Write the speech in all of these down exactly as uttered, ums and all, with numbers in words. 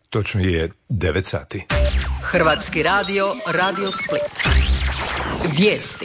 Točno je devet sati. Hrvatski radio, Radio Split. Vijesti.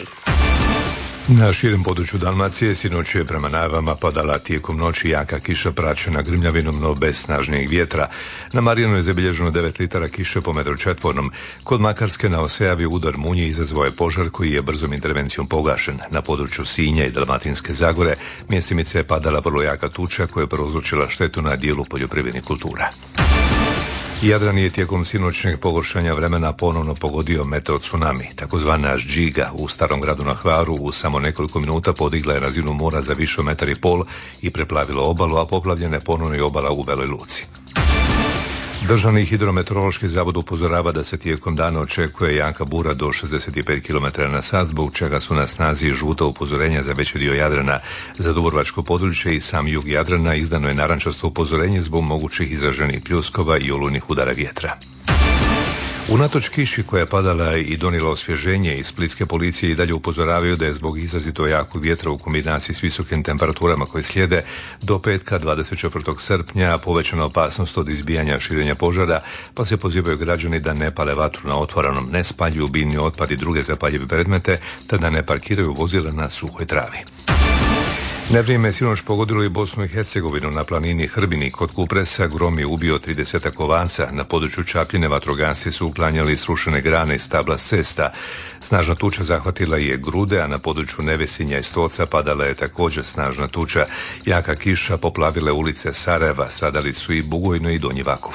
Na širem području Dalmacije sinoć je prema najavama padala tijekom noći jaka kiša praćena grmljavinom, no bez snažnijeg vjetra. Na Marjanu je zabilježeno devet litara kiše po metru četvornom. Kod Makarske na Osejavi udar munje izazvao je požar koji je brzom intervencijom pogašen. Na području Sinja i Dalmatinske Zagore mjestimice je padala vrlo jaka tuča koja je prouzročila štetu na dijelu poljoprivrednih kultura. Jadran je tijekom sinoćnjeg pogoršanja vremena ponovno pogodio meteo tsunami. Takozvana Ždžiga u Starom gradu na Hvaru u samo nekoliko minuta podigla je razinu mora za više od metar i pol i preplavila obalu, a poplavljena je ponovno i obala u Veloj Luci. Državni hidrometeorološki zavod upozorava da se tijekom dana očekuje jaka bura do šezdeset pet kilometara na sat, zbog čega su na snazi žuta upozorenja za veći dio Jadrana. Za dubrovačko područje i sam jug Jadrana izdano je narančasto upozorenje zbog mogućih izraženih pljuskova i olujnih udara vjetra. Unatoč kiši koja je padala i donijela osvježenje, iz splitske policije i dalje upozoravaju da je zbog izrazito jakog vjetra u kombinaciji s visokim temperaturama koje slijede do petka dvadeset četvrtog srpnja povećana opasnost od izbijanja širenja požara, pa se pozivaju građani da ne pale vatru na otvorenom, ne spaljuju biljni otpad i druge zapaljive predmete, te da ne parkiraju vozila na suhoj travi. Nevrijeme je sinoć pogodilo i Bosnu i Hercegovinu. Na planini Hrbini kod Kupresa grom je ubio trideset ovaca. Na području Čapljine vatrogasci su uklanjali srušene grane i stabla s cesta. Snažna tuča zahvatila je Grude, a na području Nevesinja i Stoca padala je također snažna tuča. Jaka kiša poplavila ulice Sarajeva, stradali su i Bugojno i Donji Vakov.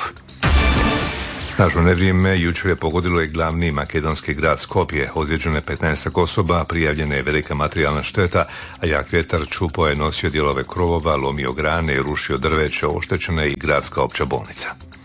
Snažno nevrijeme jučer je pogodilo i glavni makedonski grad Skopje. Ozlijeđeno je petnaest osoba, prijavljena je velika materijalna šteta, a jak vjetar čupao je nosio dijelove krovova, lomio grane i rušio drveće, oštećena je i gradska opća bolnica.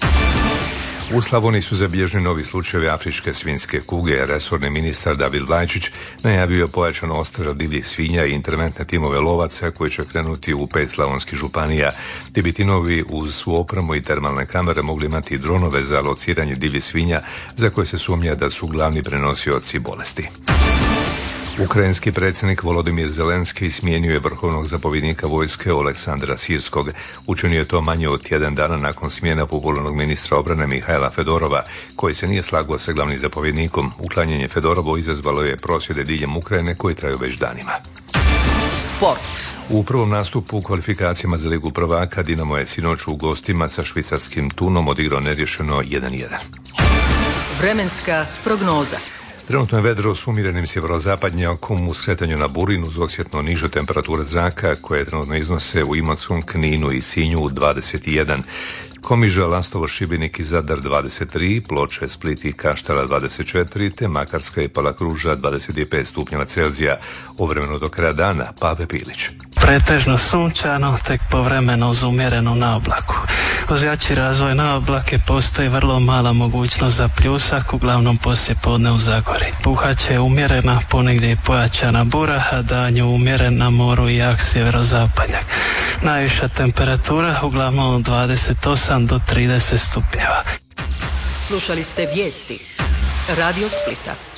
U Slavoniji su zabilježeni novi slučajevi afričke svinjske kuge. Resorni ministar David Vlajčić najavio je pojačano odstrel divljih svinja i interventne timove lovaca koji će krenuti u pet slavonskih županija. Ti bi timovi uz svu opremu i termalne kamere mogli imati dronove za lociranje divljih svinja za koje se sumnja da su glavni prenosioci bolesti. Ukrajinski predsjednik Volodimir Zelenski smijenio je vrhovnog zapovjednika vojske Oleksandra Sirskog. Učinio je to manje od tjedan dana nakon smjena popularnog ministra obrane Mihajla Fedorova, koji se nije slagao sa glavnim zapovjednikom. Uklanjanje Fedorovo izazvalo je prosvjede diljem Ukrajine koji traju već danima. Sport. U prvom nastupu u kvalifikacijama za Ligu prvaka Dinamo je sinoć u gostima sa švicarskim Tunom odigrao neriješeno jedan jedan. Vremenska prognoza. Trenutno je vedro s umjerenim sjeverozapadnjakom u skretanju na Burin uz osjetno niže temperature zraka koje trenutno iznose u Imotskom, Kninu i Sinju dvadeset jedan. Komiža, Lastovo, Šibenik i Zadar dvadeset tri, Ploče, Split i Kaštela dvadeset četiri, te Makarska i Palakruža dvadeset pet stupnjeva Celzija. O vremenu do kraja dana, Pave Pilić. Pretežno sunčano, tek povremeno uz umjerenu naoblaku. Uz jači razvoj naoblake postoji vrlo mala mogućnost za pljusak, uglavnom poslije podne u Zagori. Puhat će umjerena, ponegdje i pojačana bura, a danju umjeren na moru i jak sjeverozapadnjak. Najviša temperatura uglavnom od dvadeset osam do trideset stupnjeva. Slušali ste vijesti Radio Splita.